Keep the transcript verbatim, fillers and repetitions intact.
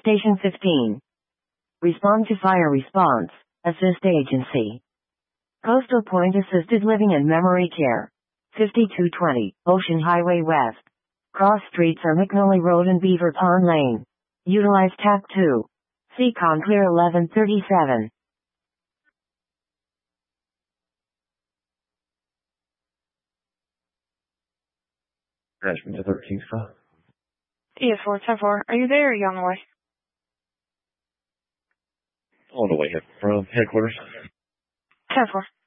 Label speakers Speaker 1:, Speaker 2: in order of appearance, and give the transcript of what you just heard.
Speaker 1: Station fifteen. Respond to fire response. Assist agency. Coastal Point Assisted Living and Memory Care. fifty-two twenty, Ocean Highway West. Cross streets are McNally Road and Beaver Pond Lane. Utilize T A C two. Seacon Clear eleven thirty-seven.
Speaker 2: Management to thirteen Scott.
Speaker 3: E S four ten four, are you there or are you on the way?
Speaker 2: On the way here from headquarters.
Speaker 3: ten four.